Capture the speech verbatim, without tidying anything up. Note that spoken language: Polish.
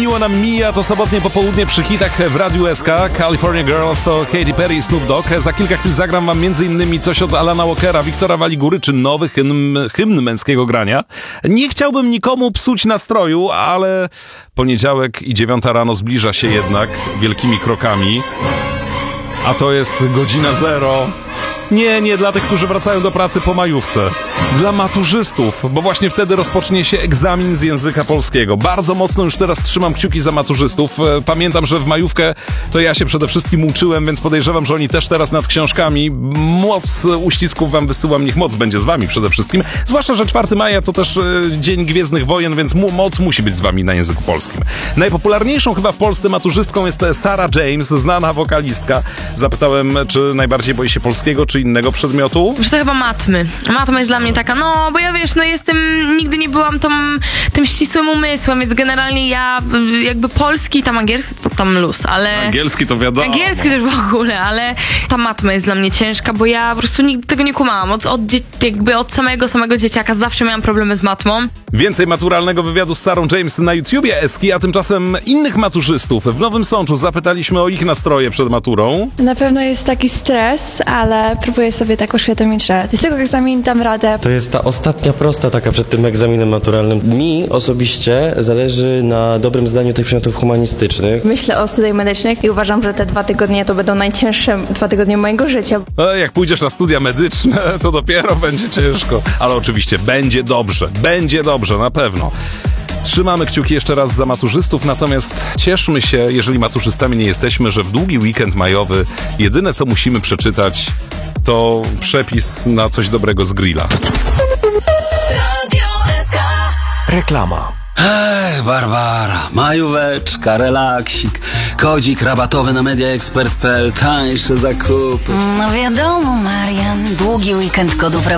miło nam mija, to sobotnie popołudnie przy hitach w Radiu S K. California Girls to Katy Perry i Snoop Dogg. Za kilka chwil zagram wam m.in. coś od Alana Walkera, Wiktora Waligury, czy nowy hymn, hymn męskiego grania. Nie chciałbym nikomu psuć nastroju, ale poniedziałek i dziewiąta rano zbliża się jednak wielkimi krokami. A to jest godzina zero. Nie, nie dla tych, którzy wracają do pracy po majówce. Dla maturzystów, bo właśnie wtedy rozpocznie się egzamin z języka polskiego. Bardzo mocno już teraz trzymam kciuki za maturzystów. Pamiętam, że w majówkę to ja się przede wszystkim uczyłem, więc podejrzewam, że oni też teraz nad książkami. Moc uścisków wam wysyłam, niech moc będzie z wami przede wszystkim. Zwłaszcza, że czwartego maja to też Dzień Gwiezdnych Wojen, więc mu, moc musi być z wami na języku polskim. Najpopularniejszą chyba w Polsce maturzystką jest Sarah James, znana wokalistka. Zapytałem, czy najbardziej boi się polskiego, czy innego przedmiotu? Że to chyba matmy. Matma jest dla mnie taka, no bo ja wiesz, no jestem, nigdy nie byłam tą, tym ścisłym umysłem, więc generalnie ja jakby polski, tam angielski to tam luz, ale... Angielski to wiadomo. Angielski też w ogóle, ale ta matma jest dla mnie ciężka, bo ja po prostu nigdy tego nie kumałam. Od, od, jakby od samego, samego dzieciaka zawsze miałam problemy z matmą. Więcej maturalnego wywiadu z Sarą James na YouTubie Eski, a tymczasem innych maturzystów w Nowym Sączu zapytaliśmy o ich nastroje przed maturą. Na pewno jest taki stres, ale próbuję sobie tak uświadomić, że z tego egzaminu dam radę. To jest ta ostatnia prosta taka przed tym egzaminem maturalnym. Mi osobiście zależy na dobrym zdaniu tych przedmiotów humanistycznych. Myślę o studiach medycznych i uważam, że te dwa tygodnie to będą najcięższe dwa tygodnie mojego życia. A jak pójdziesz na studia medyczne, to dopiero będzie ciężko. Ale oczywiście będzie dobrze, będzie dobrze, na pewno. Trzymamy kciuki jeszcze raz za maturzystów, natomiast cieszmy się, jeżeli maturzystami nie jesteśmy, że w długi weekend majowy jedyne co musimy przeczytać to przepis na coś dobrego z grilla. Reklama. Ej, Barbara, majóweczka, relaksik, kodzik rabatowy na mediaexpert kropka p l, tańsze zakupy. No wiadomo, Marian, długi weekend kodów rabatowych.